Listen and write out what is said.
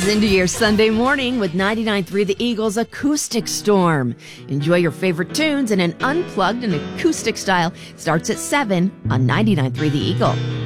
into your Sunday morning with 99.3 The Eagles Acoustic Storm. Enjoy your favorite tunes in an unplugged and acoustic style. Starts at 7 on 99.3 The Eagle.